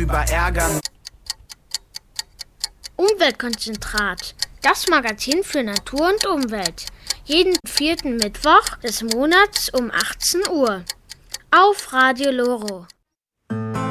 drüber ärgern. Umweltkonzentrat, das Magazin für Natur und Umwelt. Jeden 4. Mittwoch des Monats um 18 Uhr. Auf Radio Loro.